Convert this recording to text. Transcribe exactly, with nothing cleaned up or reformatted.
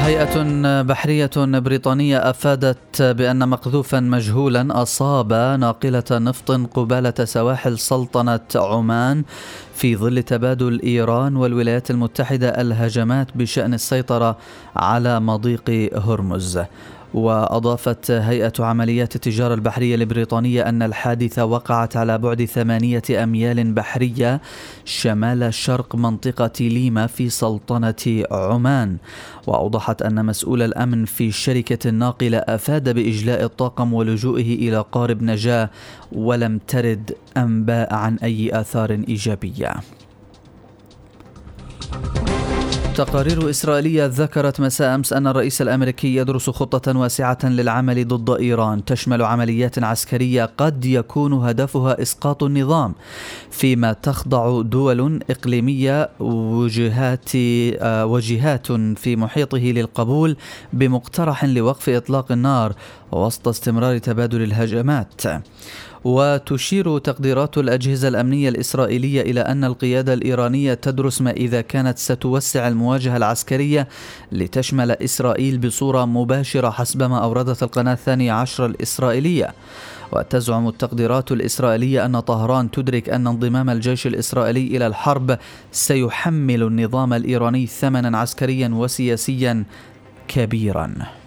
هيئة بحرية بريطانية أفادت بأن مقذوفا مجهولا أصاب ناقلة نفط قبالة سواحل سلطنة عمان في ظل تبادل إيران والولايات المتحدة الهجمات بشأن السيطرة على مضيق هرمز. وأضافت هيئة عمليات التجارة البحرية البريطانية أن الحادثة وقعت على بعد ثمانية أميال بحرية شمال شرق منطقة ليما في سلطنة عمان. وأوضحت أن مسؤول الأمن في شركة الناقلة أفاد بإجلاء الطاقم ولجوئه إلى قارب نجاة، ولم ترد أنباء عن أي آثار إيجابية. تقارير إسرائيلية ذكرت مساء أمس أن الرئيس الأمريكي يدرس خطة واسعة للعمل ضد إيران تشمل عمليات عسكرية قد يكون هدفها إسقاط النظام، فيما تخضع دول إقليمية وجهات وجهات في محيطه للقبول بمقترح لوقف إطلاق النار وسط استمرار تبادل الهجمات. وتشير تقديرات الأجهزة الأمنية الإسرائيلية إلى أن القيادة الإيرانية تدرس ما إذا كانت ستوسع المواجهة العسكرية لتشمل إسرائيل بصورة مباشرة حسب ما أوردت القناة الثانية عشر الإسرائيلية. وتزعم التقديرات الإسرائيلية أن طهران تدرك أن انضمام الجيش الإسرائيلي إلى الحرب سيحمل النظام الإيراني ثمنا عسكريا وسياسيا كبيرا.